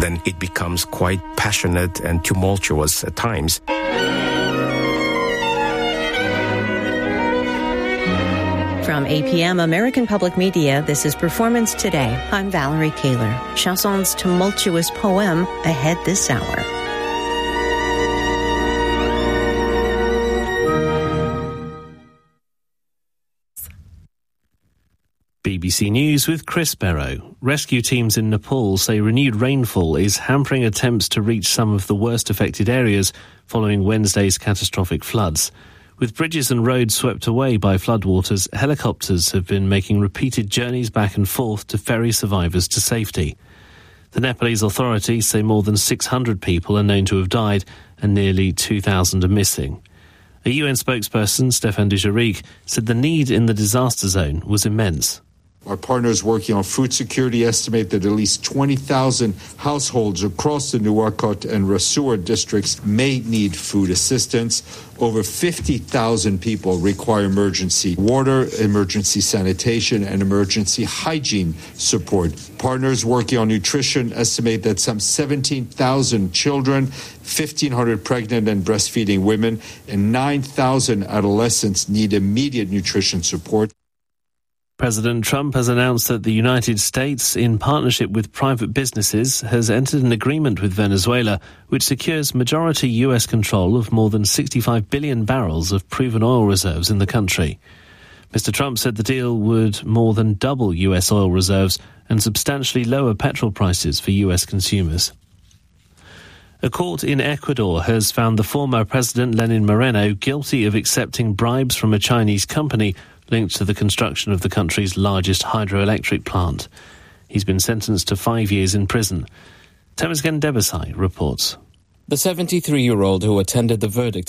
then it becomes quite passionate and tumultuous at times. From APM American Public Media, this is Performance Today. I'm Valerie Kaler. Chanson's tumultuous poem ahead this hour. BBC News with Chris Barrow. Rescue teams in Nepal say renewed rainfall is hampering attempts to reach some of the worst affected areas following Wednesday's catastrophic floods. With bridges and roads swept away by floodwaters, helicopters have been making repeated journeys back and forth to ferry survivors to safety. The Nepalese authorities say more than 600 people are known to have died and nearly 2,000 are missing. A UN spokesperson, Stefan Dujarric, said the need in the disaster zone was immense. Our partners working on food security estimate that at least 20,000 households across the Nuwakot and Rasool districts may need food assistance. Over 50,000 people require emergency water, emergency sanitation, and emergency hygiene support. Partners working on nutrition estimate that some 17,000 children, 1,500 pregnant and breastfeeding women, and 9,000 adolescents need immediate nutrition support. President Trump has announced that the United States, in partnership with private businesses, has entered an agreement with Venezuela which secures majority US control of more than 65 billion barrels of proven oil reserves in the country. Mr. Trump said the deal would more than double US oil reserves and substantially lower petrol prices for US consumers. A court in Ecuador has found the former President Lenin Moreno guilty of accepting bribes from a Chinese company linked to the construction of the country's largest hydroelectric plant. He's been sentenced to 5 years in prison. Temesgen Debesai reports. The 73-year-old who attended the verdict